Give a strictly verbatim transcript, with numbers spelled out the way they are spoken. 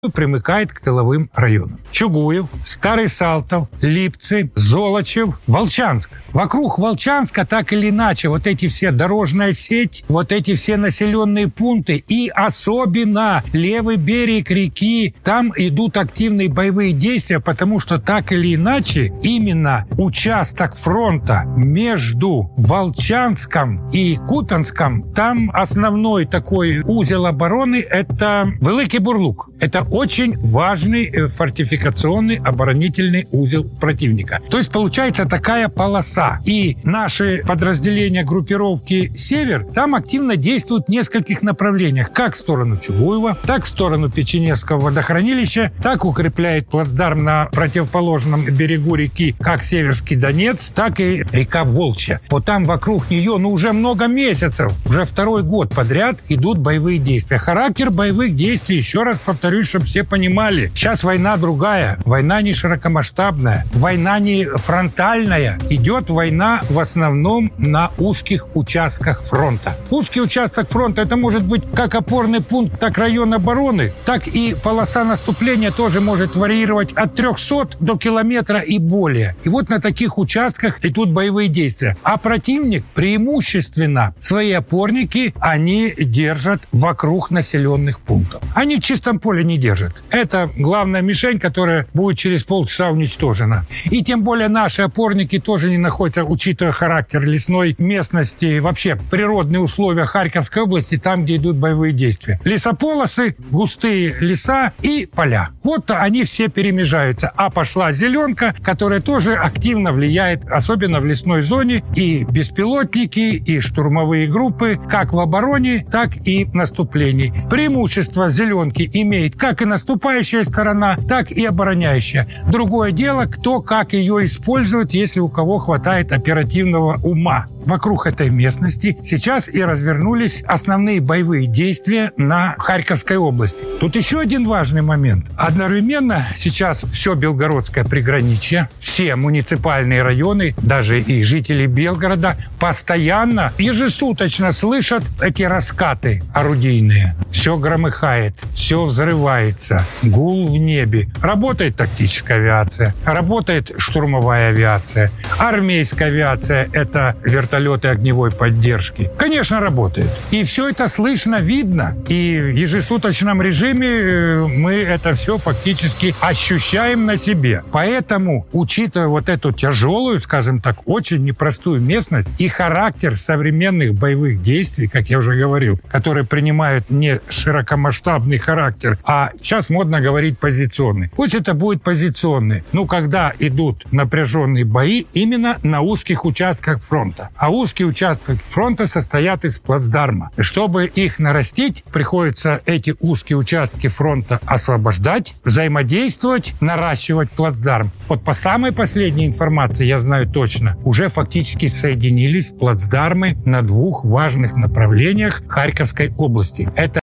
примыкает к тыловым районам. Чугуев, Старый Салтов, Липцы, Золочев, Волчанск. Вокруг Волчанска так или иначе вот эти все дорожная сеть, вот эти все населенные пункты и особенно левый берег реки, там идут активные боевые действия, потому что так или иначе именно участок фронта между Волчанском и Купянском, там основной такой узел обороны – это Великий Бурлук. Это очень важный фортификационный оборонительный узел противника. То есть получается такая полоса. И наши подразделения группировки «Север» там активно действуют в нескольких направлениях. Как в сторону Чугуева, так в сторону Печенежского водохранилища, так укрепляет плацдарм на противоположном берегу реки, как Северский Донец, так и река Волчья. Вот там вокруг нее, ну, уже много месяцев, уже второй год подряд идут боевые действия. Характер боевых действий, еще раз повторюсь, чтобы все понимали, сейчас война другая, война не широкомасштабная, война не фронтальная, идет война в основном на узких участках фронта. Узкий участок фронта — это может быть как опорный пункт, так район обороны, так и полоса наступления тоже может варьировать от трехсот до километра и более. И вот на таких участках идут боевые действия. А противник преимущественно свои опорники они держат вокруг населенных пунктов. Они в чистом поле не держат. Это главная мишень, которая будет через полчаса уничтожена. И тем более наши опорники тоже не находятся, учитывая характер лесной местности, вообще природные условия Харьковской области, там, где идут боевые действия. Лесополосы, густые леса и поля. Вот они все перемежаются. А пошла зеленка, которая тоже активно влияет, особенно в лесной зоне, и беспилотники, и штурмовые группы, как в обороне, так и в наступлении. Преимущество зеленки имеет как и наступающая сторона, так и обороняющая. Другое дело, кто как ее использует, если у кого хватает оперативного ума. Вокруг этой местности сейчас и развернулись основные боевые действия на Харьковской области. Тут еще один важный момент. Одновременно сейчас все Белгородское приграничье, все муниципальные районы, даже и жители Белгорода постоянно, ежесуточно слышат эти раскаты орудийные. Все громыхает, все взрывается, гул в небе. Работает тактическая авиация, работает штурмовая авиация, армейская авиация – это вертолеты огневой поддержки. Конечно, работает. И все это слышно, видно. И в ежесуточном режиме мы это все фактически ощущаем на себе. Поэтому, учитывая вот эту тяжелую, скажем так, очень непростую местность и характер современных боевых действий, как я уже говорил, которые принимают не широкомасштабный характер, а сейчас модно говорить позиционный. Пусть это будет позиционный. Ну, когда идут напряженные бои именно на узких участках фронта. А узкие участки фронта состоят из плацдарма. Чтобы их нарастить, приходится эти узкие участки фронта освобождать, взаимодействовать, наращивать плацдарм. Вот по самой последней информации, я знаю точно, уже фактически соединились плацдармы на двух важных направлениях Харьковской области. Это